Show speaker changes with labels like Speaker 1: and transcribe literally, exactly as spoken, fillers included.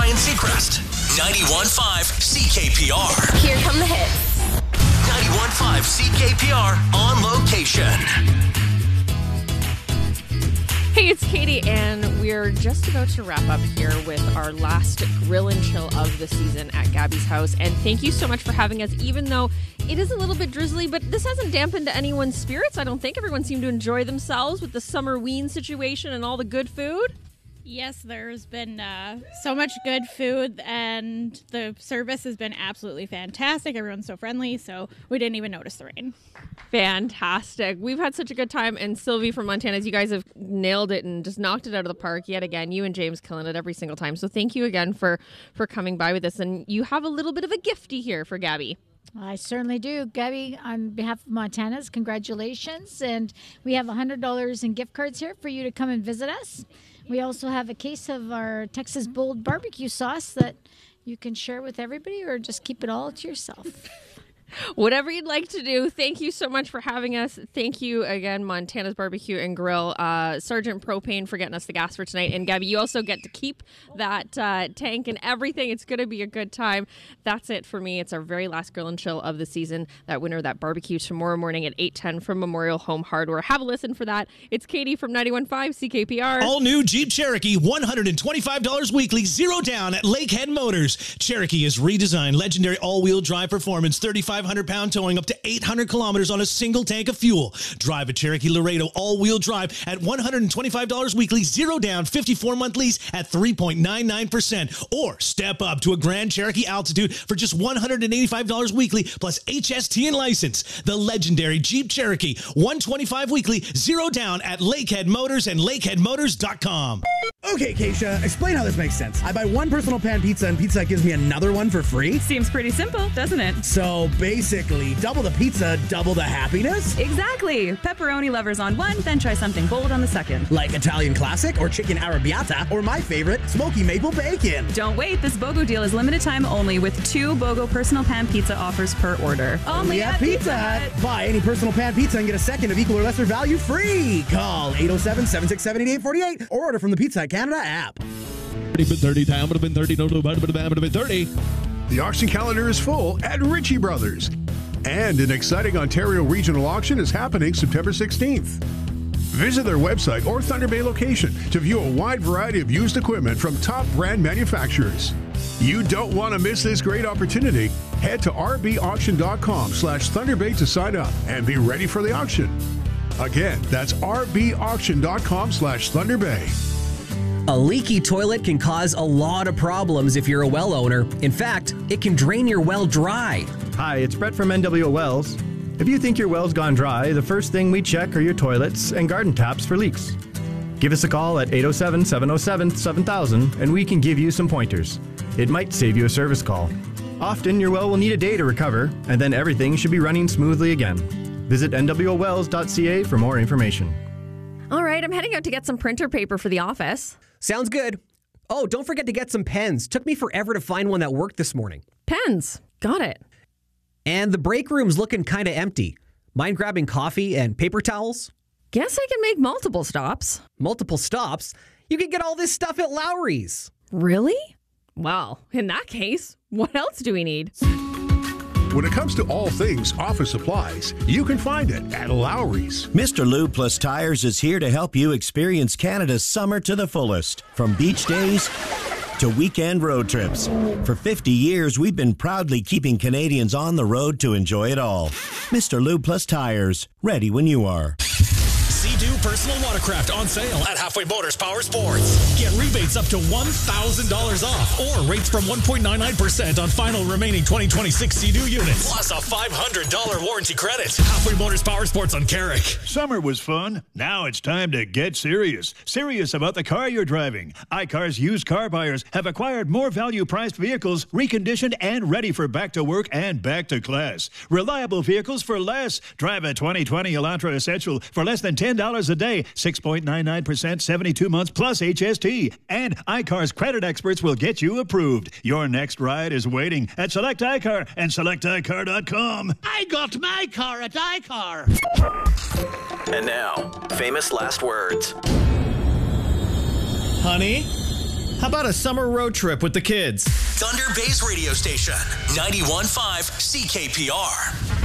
Speaker 1: Ryan Seacrest. ninety-one point five C K P R.
Speaker 2: Here come the hits.
Speaker 1: ninety-one point five C K P R on location.
Speaker 3: Hey, it's Katie, and we're just about to wrap up here with our last grill and chill of the season at Gabby's house. And thank you so much for having us, even though it is a little bit drizzly, but this hasn't dampened anyone's spirits. I don't think everyone seemed to enjoy themselves with the summer ween situation and all the good food.
Speaker 4: Yes, there's been uh, so much good food, and the service has been absolutely fantastic. Everyone's so friendly, so we didn't even notice the rain.
Speaker 3: Fantastic. We've had such a good time, and Sylvie from Montana's, you guys have nailed it and just knocked it out of the park yet again. You and James killing it every single time. So thank you again for, for coming by with us, and you have a little bit of a gifty here for Gabby.
Speaker 5: I certainly do. Gabby, on behalf of Montana's, congratulations. And we have one hundred dollars in gift cards here for you to come and visit us. We also have a case of our Texas Bold barbecue sauce that you can share with everybody or just keep it all to yourself.
Speaker 3: Whatever you'd like to do. Thank you so much for having us. Thank you again, Montana's Barbecue and Grill, uh, Sergeant Propane for getting us the gas for tonight. And Gabby, you also get to keep that uh, tank and everything. It's going to be a good time. That's it for me. It's our very last grill and chill of the season. That winner, that barbecue tomorrow morning at eight ten from Memorial Home Hardware. Have a listen for that. It's Katie from ninety-one point five C K P R.
Speaker 6: All new Jeep Cherokee, one hundred twenty-five dollars weekly, zero down at Lakehead Motors. Cherokee is redesigned, legendary all-wheel drive performance, thirty-five hundred pound towing up to eight hundred kilometers on a single tank of fuel. Drive a Cherokee Laredo all-wheel drive at one hundred twenty-five dollars weekly, zero down, fifty-four month lease at three point nine nine percent. Or step up to a Grand Cherokee Altitude for just one hundred eighty-five dollars weekly plus H S T and license. The legendary Jeep Cherokee, one hundred twenty-five weekly, zero down at Lakehead Motors and lakehead motors dot com.
Speaker 7: Okay, Keisha, explain how this makes sense. I buy one personal pan pizza and Pizza Hut gives me another one for free?
Speaker 8: Seems pretty simple, doesn't it?
Speaker 7: So basically, double the pizza, double the happiness?
Speaker 8: Exactly. Pepperoni lovers on one, then try something bold on the second.
Speaker 7: Like Italian classic or chicken arrabbiata or my favorite, smoky maple bacon.
Speaker 8: Don't wait. This BOGO deal is limited time only with two BOGO personal pan pizza offers per order.
Speaker 7: Only at Pizza Hut. Buy any personal pan pizza and get a second of equal or lesser value free. Call eight oh seven, seven six seven, eight eight four eight or order from the Pizza Hut Canada app.
Speaker 9: thirty time would have been thirty, no, no, would have been thirty.
Speaker 10: The auction calendar is full at Ritchie Brothers. And an exciting Ontario regional auction is happening September sixteenth. Visit their website or Thunder Bay location to view a wide variety of used equipment from top brand manufacturers. You don't want to miss this great opportunity. Head to rbauction.com slash Thunder Bay to sign up and be ready for the auction. Again, that's rbauction.com slash Thunder Bay.
Speaker 11: A leaky toilet can cause a lot of problems if you're a well owner. In fact, it can drain your well dry.
Speaker 12: Hi, it's Brett from N W O Wells. If you think your well's gone dry, the first thing we check are your toilets and garden taps for leaks. Give us a call at eight oh seven, seven oh seven, seven thousand and we can give you some pointers. It might save you a service call. Often, your well will need a day to recover, and then everything should be running smoothly again. Visit N W O wells dot C A for more information.
Speaker 3: All right, I'm heading out to get some printer paper for the office.
Speaker 11: Sounds good. Oh, don't forget to get some pens. Took me forever to find one that worked this morning.
Speaker 3: Pens. Got it.
Speaker 11: And the break room's looking kind of empty. Mind grabbing coffee and paper towels?
Speaker 3: Guess I can make multiple stops.
Speaker 11: Multiple stops? You can get all this stuff at Lowry's.
Speaker 3: Really? Well, in that case, what else do we need?
Speaker 10: When it comes to all things office supplies, you can find it at Lowry's.
Speaker 13: Mister Lube Plus Tires is here to help you experience Canada's summer to the fullest. From beach days to weekend road trips. For fifty years, we've been proudly keeping Canadians on the road to enjoy it all. Mister Lube Plus Tires, ready when you are.
Speaker 6: Sea-Doo Personal Watercraft on sale at Halfway Motors Power Sports. Get rebates up to one thousand dollars off or rates from one point nine nine percent on final remaining twenty twenty-six Sea-Doo units. Plus a five hundred dollars warranty credit. Halfway Motors Power Sports on Carrick.
Speaker 14: Summer was fun. Now it's time to get serious. Serious about the car you're driving. iCar's used car buyers have acquired more value-priced vehicles, reconditioned and ready for back to work and back to class. Reliable vehicles for less. Drive a twenty twenty Elantra Essential for less than ten dollars a day, six point nine nine percent, seventy-two months plus H S T. And iCar's credit experts will get you approved. Your next ride is waiting at Select iCar and select i car dot com.
Speaker 15: I got my car at iCar.
Speaker 1: And now, famous last words.
Speaker 6: Honey,
Speaker 2: How about a summer road trip with the kids?
Speaker 1: Thunder Bay's radio station, ninety-one point five C K P R.